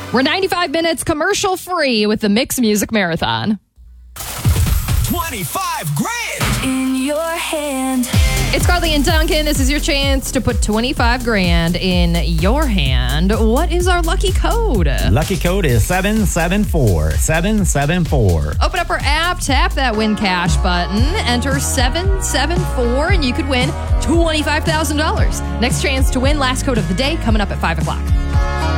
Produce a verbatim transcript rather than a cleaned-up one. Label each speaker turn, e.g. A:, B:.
A: We're ninety-five minutes commercial free with the Mix Music Marathon.
B: twenty-five grand
C: in your hand.
A: It's Carly and Duncan. This is your chance to put twenty-five grand in your hand. What is our lucky code?
D: Lucky code is seven seven four. seven seven four.
A: Open up our app, tap that Win Cash button, enter seven seven four, and you could win twenty-five thousand dollars. Next chance to win, last code of the day, coming up at five o'clock.